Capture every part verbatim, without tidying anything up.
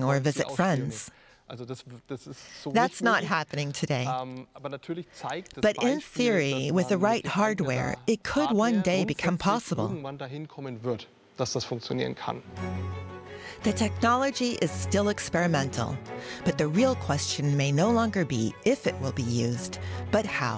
shopping or visit friends. That's not happening today. But in theory, with the right hardware, it could one day become possible. The technology is still experimental, but the real question may no longer be if it will be used, but how.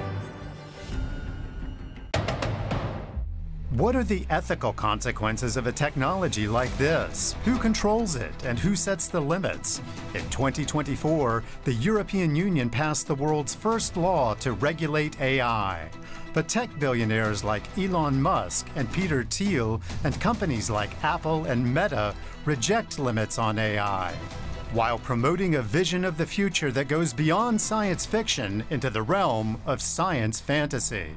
What are the ethical consequences of a technology like this? Who controls it and who sets the limits? In twenty twenty-four, the European Union passed the world's first law to regulate A I. But tech billionaires like Elon Musk and Peter Thiel and companies like Apple and Meta reject limits on A I, while promoting a vision of the future that goes beyond science fiction into the realm of science fantasy.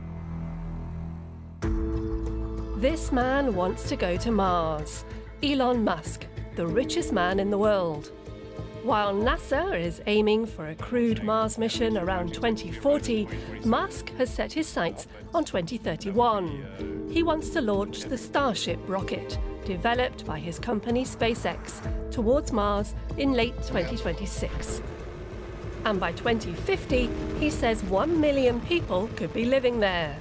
This man wants to go to Mars. Elon Musk, the richest man in the world. While NASA is aiming for a crewed Mars mission around twenty forty, Musk has set his sights on twenty thirty-one. He wants to launch the Starship rocket, developed by his company SpaceX, towards Mars in late twenty twenty-six. And by twenty fifty, he says one million people could be living there.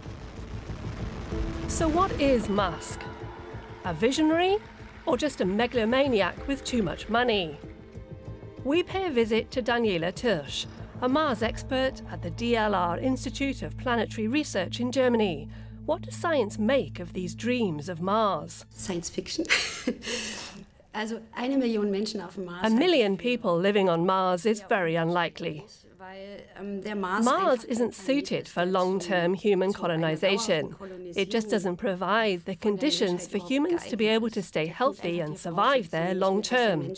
So what is Musk? A visionary or just a megalomaniac with too much money? We pay a visit to Daniela Türsch, a Mars expert at the D L R Institute of Planetary Research in Germany. What does science make of these dreams of Mars? Science fiction. Also eine Million Menschen auf dem Mars. A million people living on Mars is very unlikely. Mars isn't suited for long-term human colonization. It just doesn't provide the conditions for humans to be able to stay healthy and survive there long-term.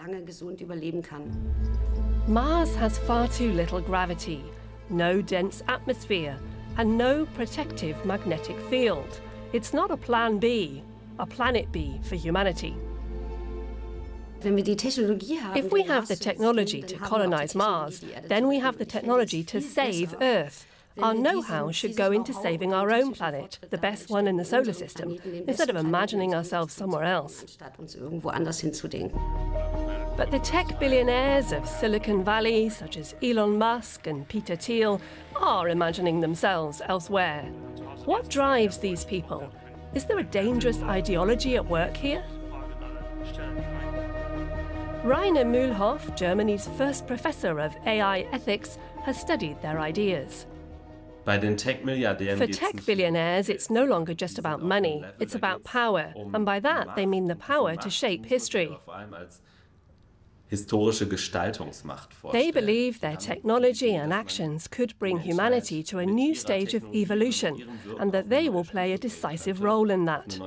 Mars has far too little gravity, no dense atmosphere, and no protective magnetic field. It's not a plan B, a planet B for humanity. If we have the technology to colonize Mars, then we have the technology to save Earth. Our know-how should go into saving our own planet, the best one in the solar system, instead of imagining ourselves somewhere else. But the tech billionaires of Silicon Valley, such as Elon Musk and Peter Thiel, are imagining themselves elsewhere. What drives these people? Is there a dangerous ideology at work here? Rainer Mühlhoff, Germany's first professor of A I ethics, has studied their ideas. For tech billionaires, it's no longer just about money, it's about power, and by that they mean the power to shape history. They believe their technology and actions could bring humanity to a new stage of evolution, and that they will play a decisive role in that.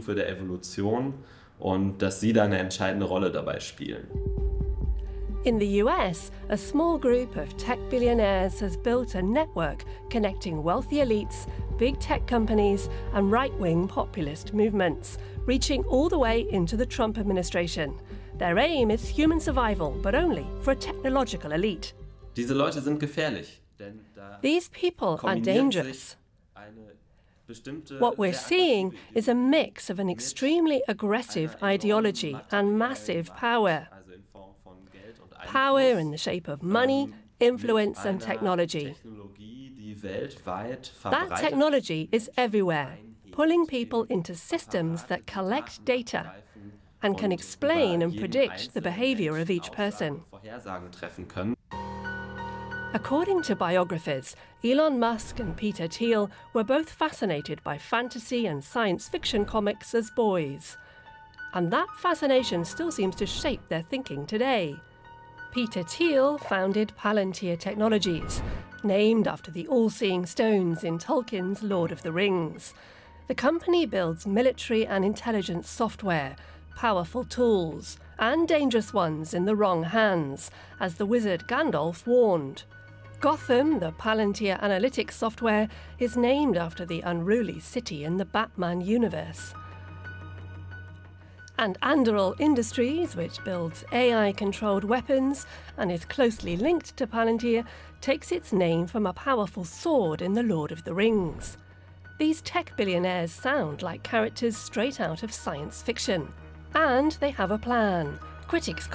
Und dass sie da eine entscheidende Rolle dabei spielen. In the U S, a small group of tech billionaires has built a network connecting wealthy elites, big tech companies, and right-wing populist movements, reaching all the way into the Trump administration. Their aim is human survival, but only for a technological elite. Diese Leute sind gefährlich, denn da These people are dangerous. What we're seeing is a mix of an extremely aggressive ideology and massive power. Power in the shape of money, influence, and technology. That technology is everywhere, pulling people into systems that collect data and can explain and predict the behavior of each person. According to biographers, Elon Musk and Peter Thiel were both fascinated by fantasy and science fiction comics as boys. And that fascination still seems to shape their thinking today. Peter Thiel founded Palantir Technologies, named after the all-seeing stones in Tolkien's Lord of the Rings. The company builds military and intelligence software, powerful tools, and dangerous ones in the wrong hands, as the wizard Gandalf warned. Gotham, the Palantir analytics software, is named after the unruly city in the Batman universe. And Anduril Industries, which builds A I-controlled weapons and is closely linked to Palantir, takes its name from a powerful sword in The Lord of the Rings. These tech billionaires sound like characters straight out of science fiction. And they have a plan. Critics